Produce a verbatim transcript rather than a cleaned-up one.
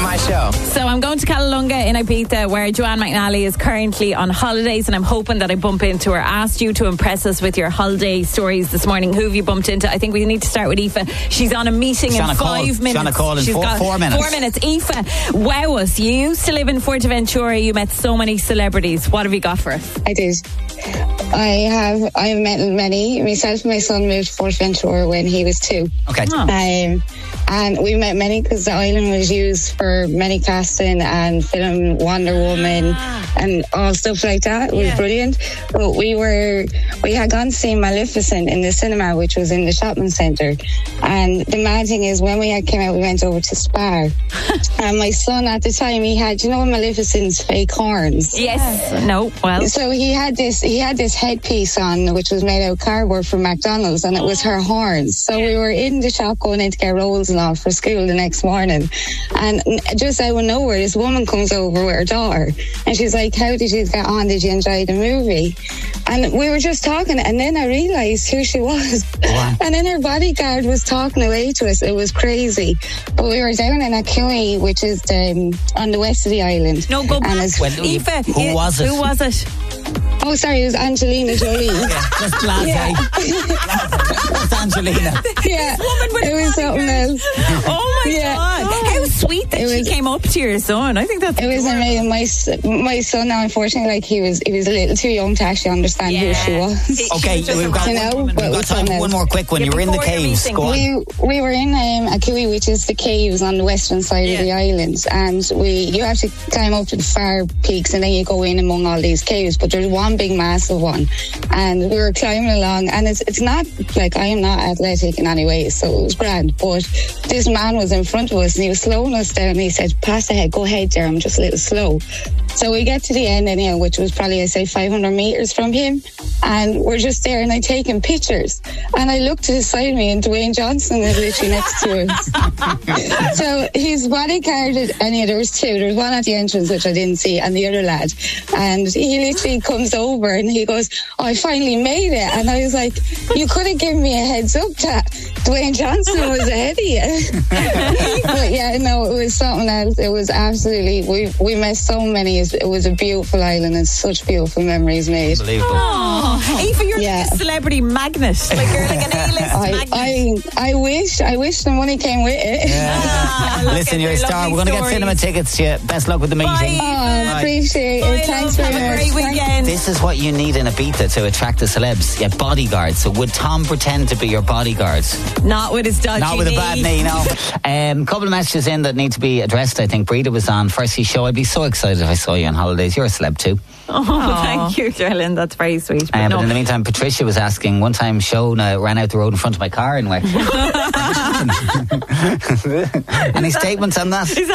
my show. So I'm going to Callelunga in Ibiza, where Joanne McNally is currently on holidays, and I'm hoping that I bump into her. Asked you to impress us with your holiday stories this morning. Who have you bumped into? I think we need to start with Aoife. She's on a meeting She's in on a five call. minutes. She's on a call in She's four, got four minutes. Four minutes. Aoife, wow us. You used to live in Fuerteventura. You met so many celebrities. What have you got for us? I did. I have I have met many. Myself and my son moved to Fuerteventura when he was two. Okay. Oh. Um, and we met many because the island was used for many casting and film Wonder Woman Ah. and all stuff like that. It was Yeah. brilliant. But we were we had gone to see Maleficent in the cinema, which was in the shopping centre. And the mad thing is, when we had came out, we went over to Spar. And my son at the time, he had, you know, Maleficent's fake horns. Yes. No. Well. So he had this he had this headpiece on, which was made out of cardboard from McDonald's, and it was her horns. So we were in the shop going in to get rolls and all for school the next morning, and just out of nowhere, this woman comes over with her daughter, and she's like, "How did you get on? Did you enjoy the movie?" And we were just talking, and then I realised who she was. Wow. And then her bodyguard was talking away to us. It was crazy. But we were down in Akui, which is um, on the west of the island. No, go And back. it's- Well, Aoife, who yeah, was it? Who was it? Oh, sorry, it was Angelina Jolie. Yeah, just blase. Yeah. Just Angelina. Yeah, woman with it was something else. Oh my Yeah. God. How sweet that It she was- came up to your son. I think that's It was adorable. amazing. My s- my son, now, unfortunately, like he was he was a little too young to actually understand who she was. She- Okay, she was just we've a got, You know, we've but got we time found for out. one more quick one. Yeah, You were in the before your caves. meeting. Go on. We we were in um, Akui, which is the caves on the western side Yeah. of the island, and we you have to climb up to the far peaks, and then you go in among all these caves. But there's one big, massive one, and we were climbing along, and it's it's not like I am not athletic in any way, so it was grand. But this man was in front of us, and he was slowing us down. And he said, "Pass ahead, go ahead, there. I'm just a little slow." So we get to the end, anyhow, which was probably, I say, five hundred meters from him. And we're just there, and I'm taking pictures. And I looked to the side of me, and Dwayne Johnson is literally next to us. So he's bodyguarded, and yeah, there was two. There was one at the entrance, which I didn't see, and the other lad. And he literally comes over, and he goes, "Oh, I finally made it." And I was like, "You could have given me a heads up that Dwayne Johnson was ahead of you." But yeah, no, it was something else. It was absolutely, we we met so many. It was a beautiful island, and such beautiful memories made. Unbelievable. Oh, Aoife, you're Yeah. like a celebrity magnet. Like you're like an A-list I, magnet. I I wish I wish the money came with it. Ah, look Listen, at you're a their star. lovely We're going to get stories. cinema tickets to you. Best luck with the meeting. Bye. Oh, I appreciate it. Bye, Thanks love. very Have a much. great Thank- weekend. This is what you need in Ibiza to attract the celebs. Yeah, bodyguards. So would Tom pretend to be your bodyguard? Not with his dodgy Not with a bad knee, no. Um, couple of messages in that need to be addressed. I think Breda was on Firstly Show. I'd be so excited if I saw you on holidays. You're a celeb too. Oh, thank you, darling. That's very sweet. But Uh, no. But in the meantime, Patricia was asking, one time Shona ran out the road in front of my car in Wexford. Any statements on that?